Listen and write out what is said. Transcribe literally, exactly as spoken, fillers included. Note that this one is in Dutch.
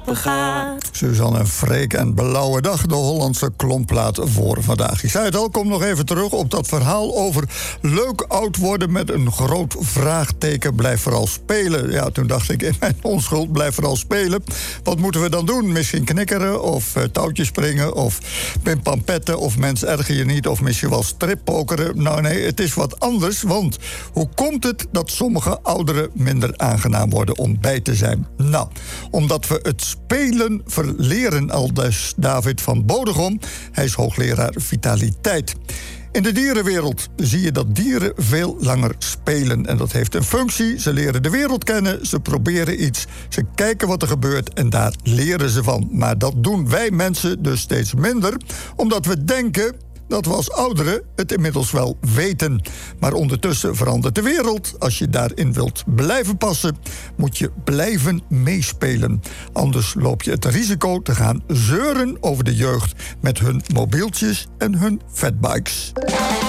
open gaat. Suzanne en Freek en Blauwe Dag, de Hollandse klomplaat voor vandaag. Ik zei het al, kom nog even terug op dat verhaal over leuk oud worden met een groot vraagteken. Blijf vooral spelen. Ja, toen dacht ik in mijn onschuld, blijf vooral spelen. Wat moeten we dan doen? Misschien knikkeren of uh, touwtjes springen of pimpampetten of mens erger je niet of misschien wel strippokeren. Nou nee, het is wat anders, want hoe komt het dat sommige ouderen minder aangenaam worden om bij te zijn? Nou, omdat we het spelen verleren, aldus David van Bodegom. Hij is hoogleraar vitaliteit. In de dierenwereld zie je dat dieren veel langer spelen. En dat heeft een functie. Ze leren de wereld kennen, ze proberen iets. Ze kijken wat er gebeurt en daar leren ze van. Maar dat doen wij mensen dus steeds minder, omdat we denken dat we als ouderen het inmiddels wel weten. Maar ondertussen verandert de wereld. Als je daarin wilt blijven passen, moet je blijven meespelen. Anders loop je het risico te gaan zeuren over de jeugd met hun mobieltjes en hun fatbikes.